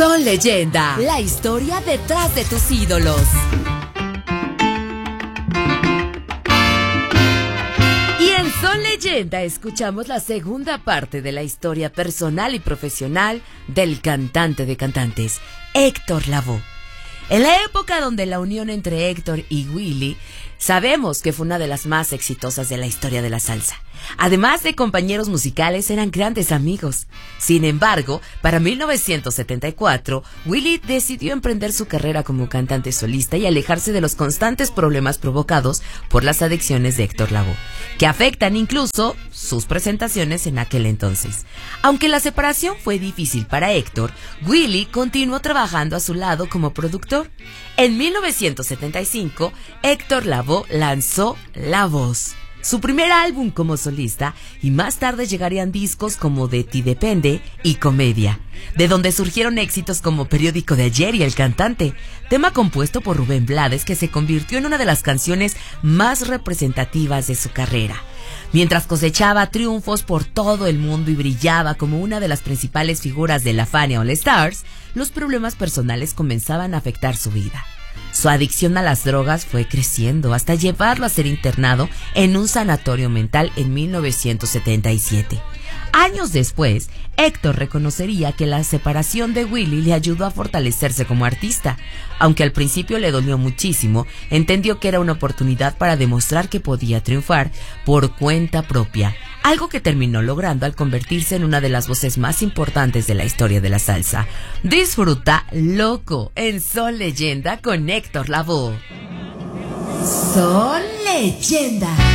Son Leyenda, la historia detrás de tus ídolos. Y en Son Leyenda escuchamos la segunda parte de la historia personal y profesional del cantante de cantantes, Héctor Lavoe. En la época donde la unión entre Héctor y Willy sabemos que fue una de las más exitosas de la historia de la salsa. Además de compañeros musicales, eran grandes amigos. Sin embargo, para 1974, Willy decidió emprender su carrera como cantante solista y alejarse de los constantes problemas provocados por las adicciones de Héctor Lavoe, que afectan incluso sus presentaciones en aquel entonces. Aunque la separación fue difícil para Héctor, Willy continuó trabajando a su lado como productor. En 1975, Héctor Lavoe lanzó La Voz, su primer álbum como solista, y más tarde llegarían discos como De Ti Depende y Comedia, de donde surgieron éxitos como Periódico de Ayer y El Cantante, tema compuesto por Rubén Blades que se convirtió en una de las canciones más representativas de su carrera. Mientras cosechaba triunfos por todo el mundo y brillaba como una de las principales figuras de la Fania All Stars, los problemas personales comenzaban a afectar su vida. Su adicción a las drogas fue creciendo hasta llevarlo a ser internado en un sanatorio mental en 1977. Años después, Héctor reconocería que la separación de Willy le ayudó a fortalecerse como artista. Aunque al principio le dolió muchísimo, entendió que era una oportunidad para demostrar que podía triunfar por cuenta propia, algo que terminó logrando al convertirse en una de las voces más importantes de la historia de la salsa. Disfruta Loco en Son Leyenda con Héctor Lavoe. Son Leyenda.